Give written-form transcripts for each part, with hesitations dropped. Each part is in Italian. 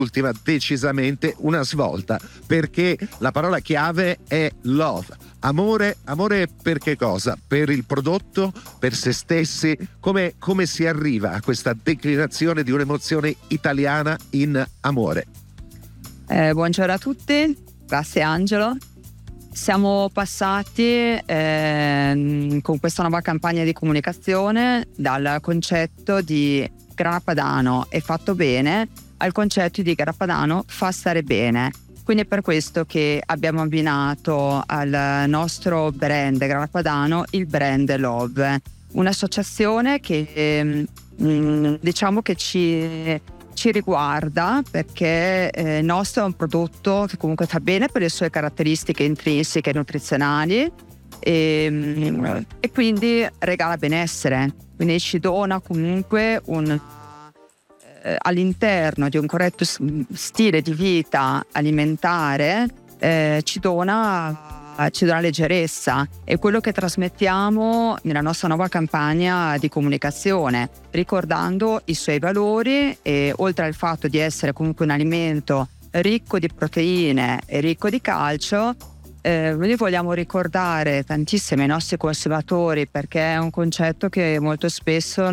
ultima decisamente una svolta, perché la parola chiave è love. Amore per che cosa? Per il prodotto, per se stessi? Come si arriva a questa declinazione di un'emozione italiana in amore? Buongiorno a tutti, grazie Angelo. Siamo passati con questa nuova campagna di comunicazione dal concetto di Grana Padano è fatto bene al concetto di Grana Padano fa stare bene. Quindi è per questo che abbiamo abbinato al nostro brand Grana Padano il brand Love, un'associazione che diciamo che ci riguarda perché il nostro è un prodotto che comunque fa bene per le sue caratteristiche intrinseche e nutrizionali e quindi regala benessere, quindi ci dona comunque all'interno di un corretto stile di vita alimentare ci dona leggerezza, è quello che trasmettiamo nella nostra nuova campagna di comunicazione, ricordando i suoi valori e oltre al fatto di essere comunque un alimento ricco di proteine e ricco di calcio, noi vogliamo ricordare tantissimo ai nostri consumatori, perché è un concetto che molto spesso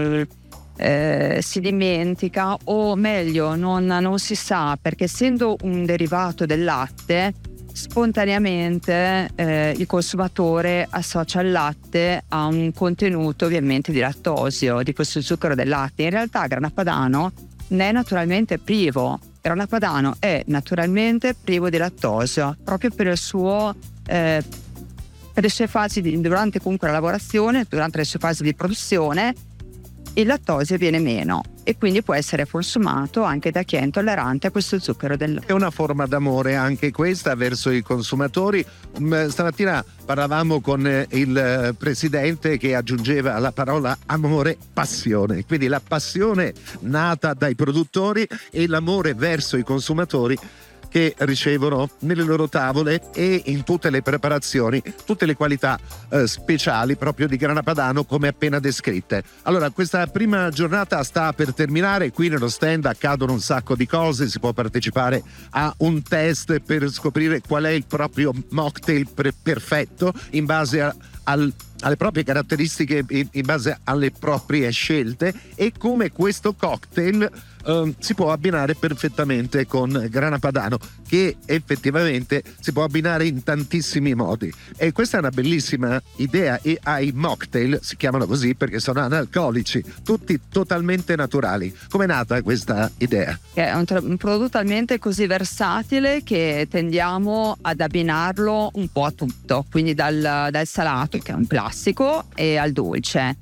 si dimentica, o meglio non si sa, perché essendo un derivato del latte spontaneamente il consumatore associa il latte a un contenuto ovviamente di lattosio, di questo zucchero del latte. In realtà Grana Padano ne è naturalmente privo. Grana Padano è naturalmente privo di lattosio proprio per il suo per le sue fasi durante comunque la lavorazione, durante le sue fasi di produzione il lattosio viene meno e quindi può essere consumato anche da chi è intollerante a questo zucchero del latte. È una forma d'amore anche questa verso i consumatori. Stamattina parlavamo con il presidente che aggiungeva alla parola amore passione, quindi la passione nata dai produttori e l'amore verso i consumatori che ricevono nelle loro tavole e in tutte le preparazioni, tutte le qualità speciali proprio di Grana Padano come appena descritte. Allora, questa prima giornata sta per terminare, qui nello stand accadono un sacco di cose, si può partecipare a un test per scoprire qual è il proprio mocktail perfetto in base alle proprie caratteristiche, in base alle proprie scelte, e come questo cocktail si può abbinare perfettamente con Grana Padano, che effettivamente si può abbinare in tantissimi modi. E questa è una bellissima idea, e ai mocktail si chiamano così perché sono analcolici, tutti totalmente naturali. Com'è nata questa idea? È un prodotto talmente così versatile che tendiamo ad abbinarlo un po' a tutto, quindi dal salato, che è un classico, e al dolce.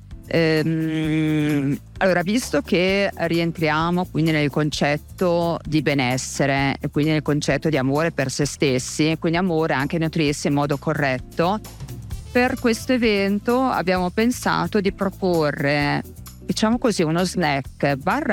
Allora, visto che rientriamo quindi nel concetto di benessere e quindi nel concetto di amore per se stessi, quindi amore anche nutrirsi in modo corretto, per questo evento abbiamo pensato di proporre, diciamo così, uno snack barra